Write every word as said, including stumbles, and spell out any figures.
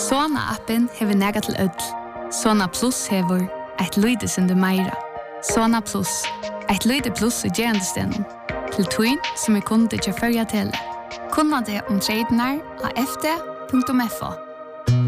Sona-appen hever nega til ødel. Sona Plus hever eit lyde sinde meira. Sona Plus, eit lyde plus i gerandestenen. Til tøyn som er kunde til førja tele. Kunna det om tradenar av f d punktum f o.